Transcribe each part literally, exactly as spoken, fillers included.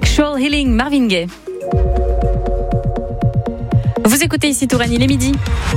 Sexual Healing, Marvin Gaye. Vous écoutez ici Touraine, il est midi.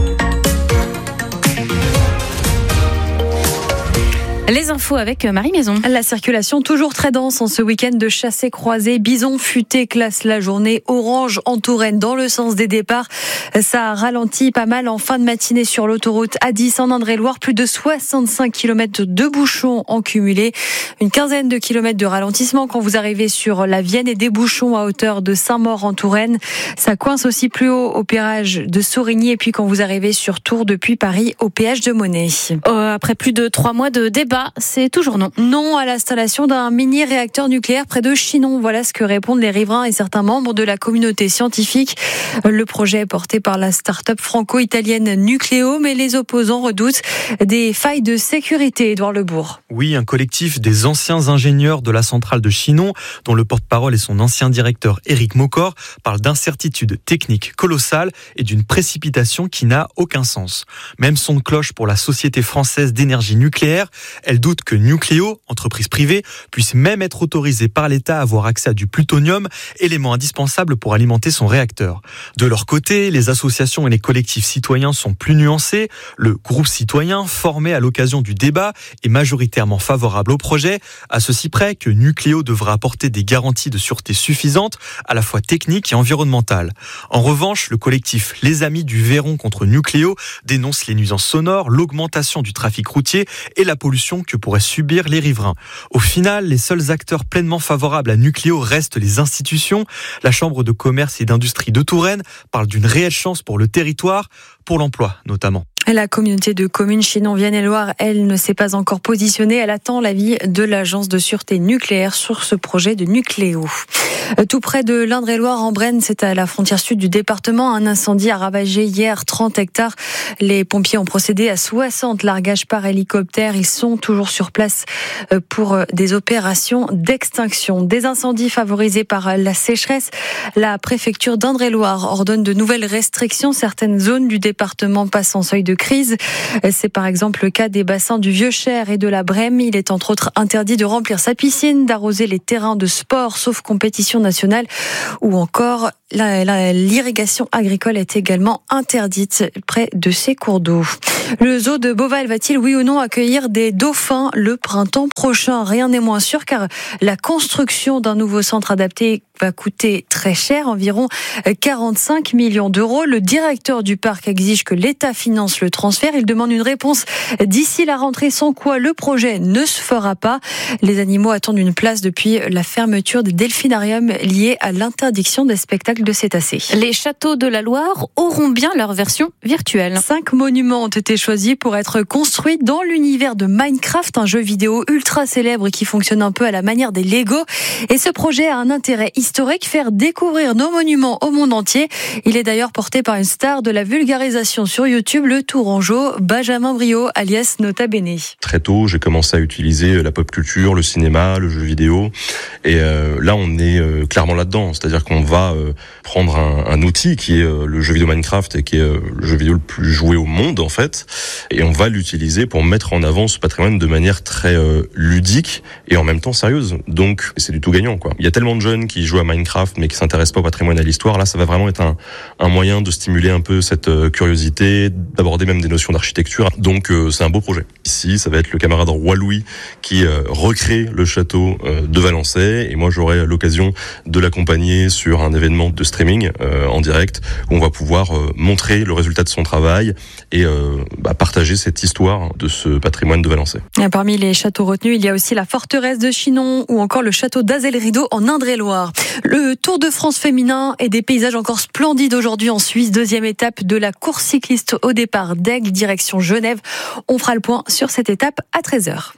Les infos avec Marie Maison. La circulation toujours très dense en ce week-end de chassé-croisé. Bison futé classe la journée orange en Touraine dans le sens des départs. Ça ralentit pas mal en fin de matinée sur l'autoroute A dix en Indre-et-Loire. Plus de soixante-cinq kilomètres de bouchons en cumulé. Une quinzaine de kilomètres de ralentissement quand vous arrivez sur la Vienne et des bouchons à hauteur de Saint-Maur en Touraine. Ça coince aussi plus haut au péage de Saurigny et puis quand vous arrivez sur Tours depuis Paris au péage de Monet. Euh, après plus de trois mois de débat, c'est toujours non. Non à l'installation d'un mini-réacteur nucléaire près de Chinon. Voilà ce que répondent les riverains et certains membres de la communauté scientifique. Le projet est porté par la start-up franco-italienne Nucléo, mais les opposants redoutent des failles de sécurité. Édouard Lebourg. Oui, un collectif des anciens ingénieurs de la centrale de Chinon, dont le porte-parole est son ancien directeur Éric Maucor, parle d'incertitudes techniques colossales et d'une précipitation qui n'a aucun sens. Même son de cloche pour la Société française d'énergie nucléaire. Elle doute que Nucléo, entreprise privée, puisse même être autorisée par l'État à avoir accès à du plutonium, élément indispensable pour alimenter son réacteur. De leur côté, les associations et les collectifs citoyens sont plus nuancés. Le groupe citoyen, formé à l'occasion du débat, est majoritairement favorable au projet, à ceci près que Nucléo devra apporter des garanties de sûreté suffisantes, à la fois techniques et environnementales. En revanche, le collectif Les Amis du Véron contre Nucléo dénonce les nuisances sonores, l'augmentation du trafic routier et la pollution que pourraient subir les riverains. Au final, les seuls acteurs pleinement favorables à Nucléo restent les institutions. La Chambre de commerce et d'industrie de Touraine parle d'une réelle chance pour le territoire, pour l'emploi notamment. La communauté de communes Chinon-Vienne-et-Loire, elle, ne s'est pas encore positionnée. Elle attend l'avis de l'agence de sûreté nucléaire sur ce projet de Nucléo. Tout près de l'Indre-et-Loire, en Brenne, c'est à la frontière sud du département. Un incendie a ravagé hier trente hectares. Les pompiers ont procédé à soixante largages par hélicoptère. Ils sont toujours sur place pour des opérations d'extinction. Des incendies favorisés par la sécheresse. La préfecture d'Indre-et-Loire ordonne de nouvelles restrictions. Certaines zones du département passent en seuil de crise. C'est par exemple le cas des bassins du Vieux-Cher et de la Brème. Il est entre autres interdit de remplir sa piscine, d'arroser les terrains de sport, sauf compétition nationale, ou encore la, la, l'irrigation agricole est également interdite près de ces cours d'eau. Le zoo de Beauval va-t-il, oui ou non, accueillir des dauphins le printemps prochain? Rien n'est moins sûr car la construction d'un nouveau centre adapté va coûter très cher, environ quarante-cinq millions d'euros. Le directeur du parc exige que l'État finance le transfert. Il demande une réponse d'ici la rentrée, sans quoi le projet ne se fera pas. Les animaux attendent une place depuis la fermeture des delphinariums liés à l'interdiction des spectacles de cétacés. Les châteaux de la Loire auront bien leur version virtuelle. Cinq monuments ont été choisis pour être construits dans l'univers de Minecraft, un jeu vidéo ultra célèbre qui fonctionne un peu à la manière des Lego. Et ce projet a un intérêt historique, faire découvrir nos monuments au monde entier. Il est d'ailleurs porté par une star de la vulgarisation sur YouTube, le Tourangeau, Benjamin Briot, alias Nota Bene. Très tôt, j'ai commencé à utiliser la pop culture, le cinéma, le jeu vidéo. Et euh, là, on est euh, clairement là-dedans. C'est-à-dire qu'on va euh, prendre un, un outil qui est euh, le jeu vidéo Minecraft et qui est euh, le jeu vidéo le plus joué au monde, en fait. Et on va l'utiliser pour mettre en avant ce patrimoine de manière très euh, ludique et en même temps sérieuse. Donc, c'est du tout gagnant, quoi. Il y a tellement de jeunes qui jouent à Minecraft mais qui s'intéressent pas au patrimoine et à l'histoire. Là, ça va vraiment être un, un moyen de stimuler un peu cette euh, curiosité, d'aborder même des notions d'architecture. Donc, euh, c'est un beau projet. Ici, ça va être le camarade Roi Louis qui euh, recrée le château euh, de Valençay. Et moi, j'aurai l'occasion de l'accompagner sur un événement de streaming euh, en direct où on va pouvoir euh, montrer le résultat de son travail et euh, bah, partager cette histoire de ce patrimoine de Valençay. Et parmi les châteaux retenus, il y a aussi la forteresse de Chinon ou encore le château d'Azel-Rideau en Indre-et-Loire. Le Tour de France féminin et des paysages encore splendides aujourd'hui en Suisse. Deuxième étape de la course cycliste au départ d'Aigle, direction Genève. On fera le point sur cette étape à treize heures.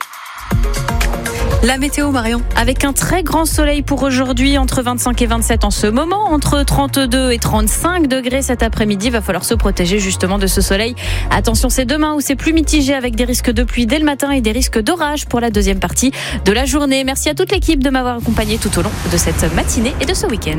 La météo, Marion. Avec un très grand soleil pour aujourd'hui, entre vingt-cinq et vingt-sept en ce moment, entre trente-deux et trente-cinq degrés cet après-midi. Il va falloir se protéger justement de ce soleil. Attention, c'est demain où c'est plus mitigé avec des risques de pluie dès le matin et des risques d'orage pour la deuxième partie de la journée. Merci à toute l'équipe de m'avoir accompagné tout au long de cette matinée et de ce week-end.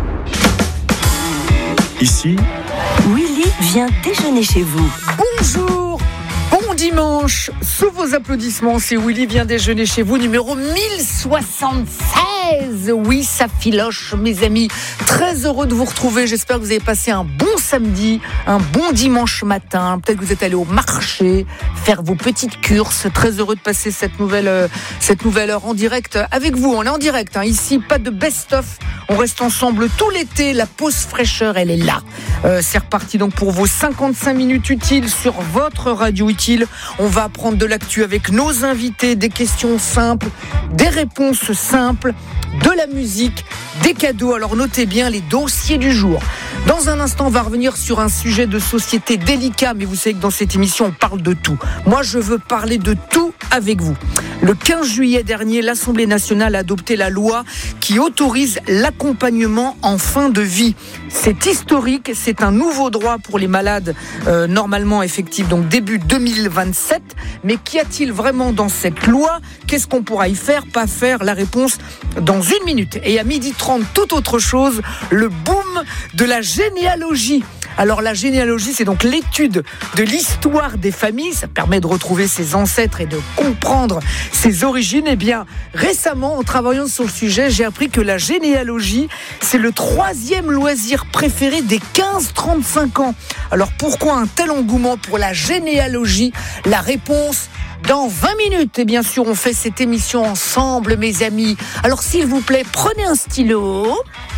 Ici, Willy vient déjeuner chez vous. Bonjour, bon dimanche. Sous vos applaudissements, c'est Willy vient déjeuner chez vous, numéro mille soixante-seize. treize. Oui, ça filoche, mes amis. Très heureux de vous retrouver. J'espère que vous avez passé un bon samedi, un bon dimanche matin. Peut-être que vous êtes allé au marché, faire vos petites courses. Très heureux de passer cette nouvelle, euh, cette nouvelle heure en direct avec vous. On est en direct, hein. Ici, pas de best-of. On reste ensemble tout l'été. La pause fraîcheur, elle est là. Euh, c'est reparti donc pour vos cinquante-cinq minutes utiles sur votre radio utile. On va apprendre de l'actu avec nos invités, des questions simples, des réponses simples, de la musique, des cadeaux. Alors notez bien les dossiers du jour. Dans un instant, on va revenir sur un sujet de société délicat, mais vous savez que dans cette émission, on parle de tout. Moi, je veux parler de tout avec vous. Le quinze juillet dernier, l'Assemblée nationale a adopté la loi qui autorise l'accompagnement en fin de vie. C'est historique, c'est un nouveau droit pour les malades, euh, normalement effectif, donc début deux mille vingt-sept. Mais qu'y a-t-il vraiment dans cette loi ? Qu'est-ce qu'on pourra y faire, pas faire ? La réponse dans une minute. Et à midi trente, tout autre chose, le boom de la généalogie. Alors la généalogie, c'est donc l'étude de l'histoire des familles. Ça permet de retrouver ses ancêtres et de comprendre ses origines. Eh bien, récemment, en travaillant sur le sujet, j'ai appris que la généalogie, c'est le troisième loisir préféré des quinze trente-cinq ans. Alors pourquoi un tel engouement pour la généalogie ? La réponse dans vingt minutes. Et bien sûr, on fait cette émission ensemble, mes amis. Alors s'il vous plaît, prenez un stylo,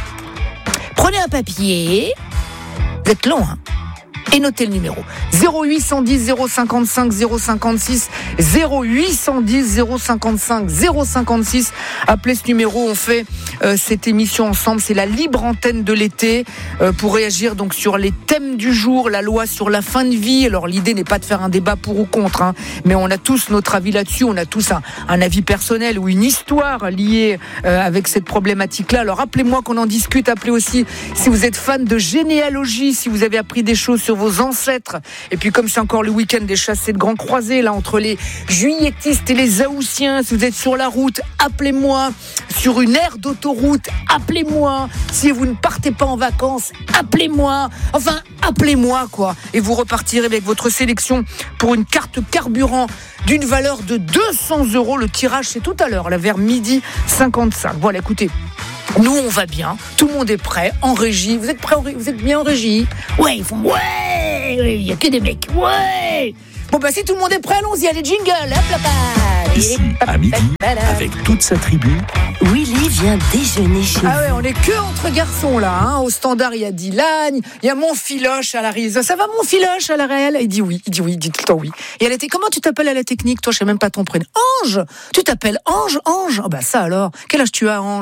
prenez un papier. Vous êtes long, hein ? Et notez le numéro zéro huit cent dix zéro cinquante-cinq zéro cinquante-six zéro huit cent dix zéro cinquante-cinq zéro cinquante-six. Appelez ce numéro, on fait euh, cette émission ensemble. C'est la libre antenne de l'été euh, pour réagir donc sur les thèmes du jour, la loi sur la fin de vie. Alors l'idée n'est pas de faire un débat pour ou contre, hein, mais on a tous notre avis là-dessus. On a tous un, un avis personnel ou une histoire liée euh, avec cette problématique-là. Alors appelez-moi qu'on en discute. Appelez aussi si vous êtes fan de généalogie, si vous avez appris des choses sur vos ancêtres. Et puis comme c'est encore le week-end des chassés de grands croisés, là, entre les juilletistes et les haussiens, si vous êtes sur la route, appelez-moi. Sur une aire d'autoroute, appelez-moi. Si vous ne partez pas en vacances, appelez-moi. Enfin, appelez-moi, quoi. Et vous repartirez avec votre sélection pour une carte carburant d'une valeur de deux cents euros. Le tirage, c'est tout à l'heure, là, vers midi cinquante-cinq. Voilà, écoutez. Nous, on va bien. Tout le monde est prêt. En régie. Vous êtes prêts ? Vous êtes bien en régie ? Ouais, ils font ouais. Il y a que des mecs. Ouais. Bon, bah, si tout le monde est prêt, allons-y. Allez, jingle. Hop là, bas. Ici, à midi, avec toute sa tribu, Willy vient déjeuner chez vous. Ah ouais, on est que entre garçons, là. Hein. Au standard, il y a Dylan. Il y a mon filoche à la réalisation. Ça va, mon filoche à la réelle ? Il dit oui. Il dit oui. Il dit tout le temps oui. Et elle était, comment tu t'appelles à la technique ? Toi, je sais même pas ton prénom. Ange. Tu t'appelles Ange, Ange. Oh, bah, ça alors. Quel âge tu as, Ange ?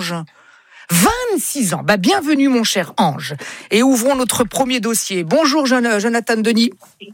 vingt-six ans. Bah, bienvenue, mon cher Ange. Et ouvrons notre premier dossier. Bonjour, Jonathan Denis.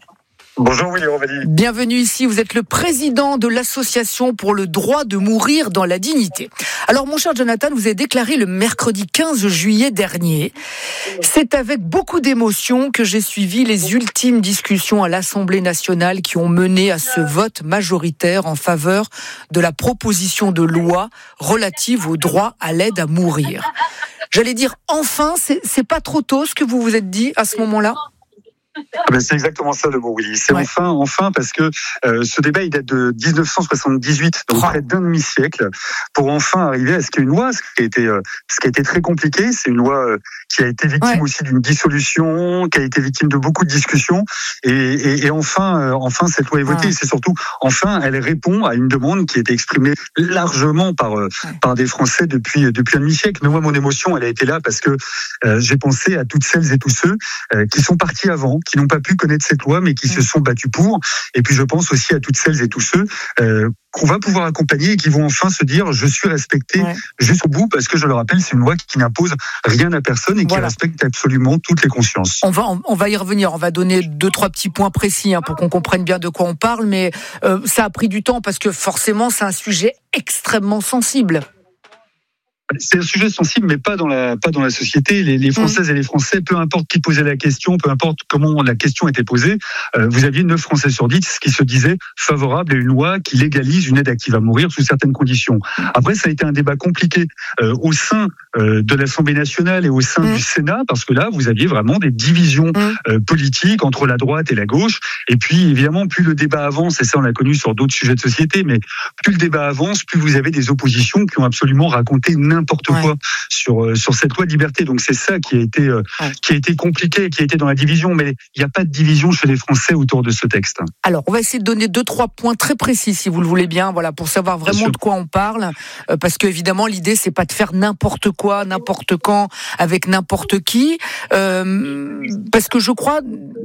Bonjour Willy Rovelli. Bienvenue ici, vous êtes le président de l'association pour le droit de mourir dans la dignité. Alors mon cher Jonathan, vous avez déclaré le mercredi quinze juillet dernier. C'est avec beaucoup d'émotion que j'ai suivi les ultimes discussions à l'Assemblée nationale qui ont mené à ce vote majoritaire en faveur de la proposition de loi relative au droit à l'aide à mourir. J'allais dire enfin, c'est, c'est pas trop tôt ce que vous vous êtes dit à ce moment-là ? Ah ben c'est exactement ça le mot, Willy. C'est ouais. enfin, enfin, parce que euh, ce débat il date de dix-neuf cent soixante-dix-huit, donc oh. près d'un demi-siècle, pour enfin arriver à ce qu'il y ait une loi, ce qui a été, euh, ce qui a été très compliqué. C'est une loi euh, qui a été victime ouais. aussi d'une dissolution, qui a été victime de beaucoup de discussions, et, et, et enfin, euh, enfin cette loi est votée. Ouais. Et c'est surtout, enfin, elle répond à une demande qui a été exprimée largement par euh, ouais. par des Français depuis depuis un demi-siècle. Mais moi, mon émotion, elle a été là parce que euh, j'ai pensé à toutes celles et tous ceux euh, qui sont partis avant, qui n'ont pas pu connaître cette loi, mais qui mmh. se sont battus pour. Et puis je pense aussi à toutes celles et tous ceux euh, qu'on va pouvoir accompagner et qui vont enfin se dire je suis respecté ouais. jusqu'au bout, parce que je le rappelle, c'est une loi qui n'impose rien à personne et voilà. qui respecte absolument toutes les consciences. On va, on va y revenir, on va donner deux, trois petits points précis hein, pour qu'on comprenne bien de quoi on parle, mais euh, ça a pris du temps parce que forcément c'est un sujet extrêmement sensible. C'est un sujet sensible, mais pas dans la, pas dans la société. Les, les Françaises et les Français, peu importe qui posait la question, peu importe comment la question était posée, euh, vous aviez neuf Français sur dix qui se disaient favorables à une loi qui légalise une aide active à mourir sous certaines conditions. Après, ça a été un débat compliqué euh, au sein euh, de l'Assemblée nationale et au sein mmh. du Sénat, parce que là, vous aviez vraiment des divisions mmh. euh, politiques entre la droite et la gauche. Et puis, évidemment, plus le débat avance, et ça on l'a connu sur d'autres sujets de société, mais plus le débat avance, plus vous avez des oppositions qui ont absolument raconté n'importe ouais. quoi sur euh, sur cette loi de liberté. Donc c'est ça qui a été euh, ouais. qui a été compliqué, qui a été dans la division. Mais il n'y a pas de division chez les Français autour de ce texte. Alors, on va essayer de donner deux, trois points très précis, si vous le voulez bien, voilà, pour savoir vraiment de quoi on parle. Euh, parce que, évidemment, l'idée, c'est pas de faire n'importe quoi, n'importe quand, avec n'importe qui. Euh, parce que je crois,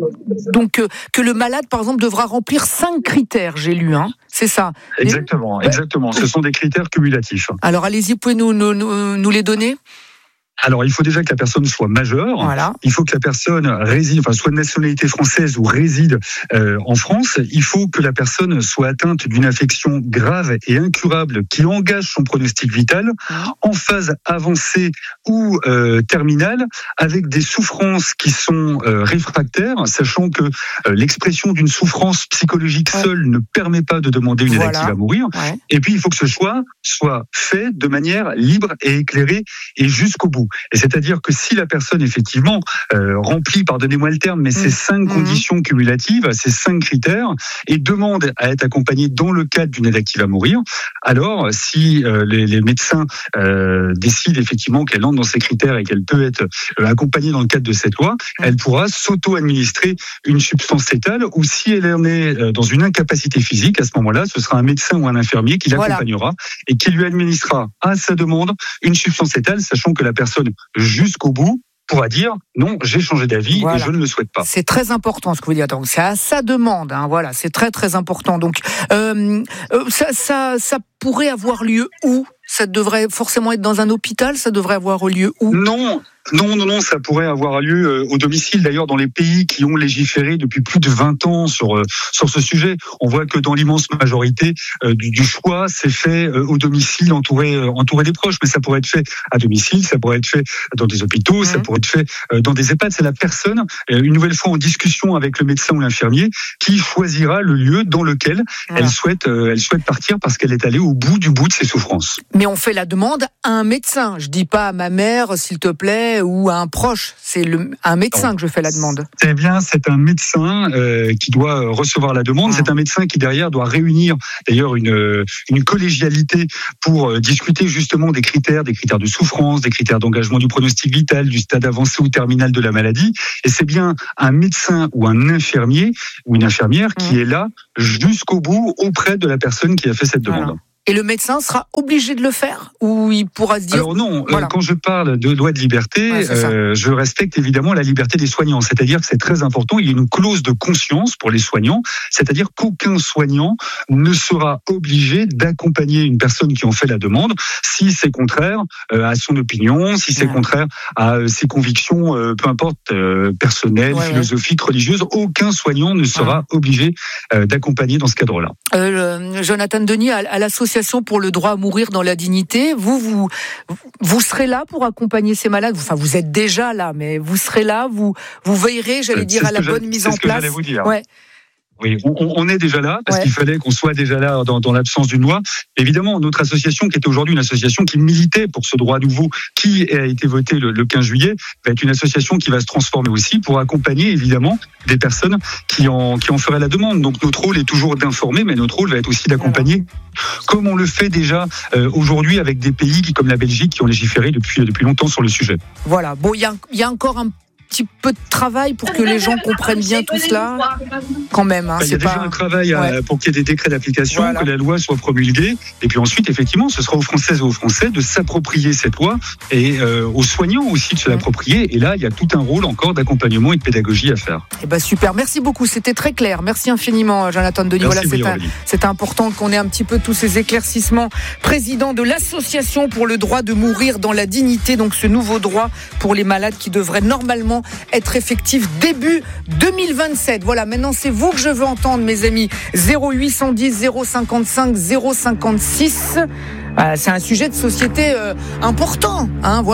donc, euh, que le malade, par exemple, devra remplir cinq critères, j'ai lu, hein. C'est ça. Exactement, Et... exactement. Ce sont des critères cumulatifs. Alors, allez-y, vous pouvez nous, nous, nous, nous les donner ? Alors, il faut déjà que la personne soit majeure. Voilà. Il faut que la personne réside, enfin, soit de nationalité française ou réside euh, en France. Il faut que la personne soit atteinte d'une affection grave et incurable qui engage son pronostic vital en phase avancée ou euh, terminale, avec des souffrances qui sont euh, réfractaires, sachant que euh, l'expression d'une souffrance psychologique ouais. seule ne permet pas de demander une aide voilà. active à mourir. Ouais. Et puis, il faut que ce choix soit fait de manière libre et éclairée et jusqu'au bout. Et c'est-à-dire que si la personne, effectivement, euh, remplit, pardonnez-moi le terme, mais ces cinq mmh. conditions cumulatives, ces cinq critères, et demande à être accompagnée dans le cadre d'une aide active à mourir, alors si euh, les, les médecins euh, décident effectivement qu'elle entre dans ces critères et qu'elle peut être euh, accompagnée dans le cadre de cette loi, mmh. elle pourra s'auto-administrer une substance létale, ou si elle en est euh, dans une incapacité physique, à ce moment-là, ce sera un médecin ou un infirmier qui l'accompagnera voilà. et qui lui administrera à sa demande une substance létale, sachant que la personne jusqu'au bout pourra dire non, j'ai changé d'avis voilà. et je ne le souhaite pas. C'est très important ce que vous dites. Donc c'est à sa demande, hein, voilà, c'est très très important. Donc euh, euh, ça, ça, ça pourrait avoir lieu où ? Ça devrait forcément être dans un hôpital ? Ça devrait avoir lieu où ? Non. Non, non, non, ça pourrait avoir lieu euh, au domicile. D'ailleurs, dans les pays qui ont légiféré depuis plus de vingt ans sur euh, sur ce sujet, on voit que dans l'immense majorité euh, du, du choix, c'est fait euh, au domicile, entouré euh, entouré des proches. Mais ça pourrait être fait à domicile, ça pourrait être fait dans des hôpitaux, mmh. ça pourrait être fait euh, dans des EHPAD. C'est la personne, euh, une nouvelle fois en discussion avec le médecin ou l'infirmier, qui choisira le lieu dans lequel voilà. elle souhaite euh, elle souhaite partir parce qu'elle est allée au bout du bout de ses souffrances. Mais on fait la demande à un médecin. Je dis pas à ma mère, s'il te plaît, ou à un proche, c'est le, un médecin que je fais la demande. C'est bien, c'est un médecin euh, qui doit recevoir la demande. Ah. C'est un médecin qui derrière doit réunir d'ailleurs une, une collégialité pour euh, discuter justement des critères, des critères de souffrance, des critères d'engagement du pronostic vital, du stade avancé ou terminal de la maladie. Et c'est bien un médecin ou un infirmier ou une infirmière mmh. qui est là jusqu'au bout auprès de la personne qui a fait cette demande. Voilà. Et le médecin sera obligé de le faire ou il pourra se dire... Alors non, voilà. euh, quand je parle de loi de liberté, ouais, euh, je respecte évidemment la liberté des soignants. C'est-à-dire que c'est très important, il y a une clause de conscience pour les soignants, c'est-à-dire qu'aucun soignant ne sera obligé d'accompagner une personne qui en fait la demande si c'est contraire euh, à son opinion, si c'est ouais. contraire à euh, ses convictions, euh, peu importe, euh, personnelles, ouais, philosophiques, ouais. religieuses. Aucun soignant ne sera ouais. obligé euh, d'accompagner dans ce cadre-là. Euh, le, Jonathan Denis, à, à l'association pour le droit à mourir dans la dignité, vous, vous, vous serez là pour accompagner ces malades. Enfin, vous êtes déjà là, mais vous serez là, vous, vous veillerez, j'allais dire, à la bonne mise en place. C'est ce que j'allais vous dire. Ouais. Oui, on, on est déjà là, parce ouais. qu'il fallait qu'on soit déjà là dans, dans l'absence d'une loi. Évidemment, notre association, qui est aujourd'hui une association qui militait pour ce droit nouveau, qui a été voté le, le quinze juillet, va être une association qui va se transformer aussi pour accompagner, évidemment, des personnes qui en, qui en feraient la demande. Donc notre rôle est toujours d'informer, mais notre rôle va être aussi d'accompagner, comme on le fait déjà euh, aujourd'hui avec des pays qui, comme la Belgique, qui ont légiféré depuis, depuis longtemps sur le sujet. Voilà, bon, il y a, y a encore un petit peu de travail pour que les gens comprennent bien tout cela, quand même. Hein, il y a déjà pas... un travail à, ouais. pour qu'il y ait des décrets d'application, voilà. que la loi soit promulguée, et puis ensuite, effectivement, ce sera aux Françaises et aux Français de s'approprier cette loi, et euh, aux soignants aussi de se l'approprier. Et là, il y a tout un rôle encore d'accompagnement et de pédagogie à faire. Eh ben super, merci beaucoup, c'était très clair. Merci infiniment, Jonathan Denis. Voilà, c'est, un, c'est important qu'on ait un petit peu tous ces éclaircissements. Président de l'association pour le droit de mourir dans la dignité, donc ce nouveau droit pour les malades qui devrait normalement être effectif début deux mille vingt-sept. Voilà, maintenant c'est vous que je veux entendre, mes amis. zéro huit cent dix zéro cinquante-cinq zéro cinquante-six. Euh, c'est un sujet de société euh, important, hein, voilà.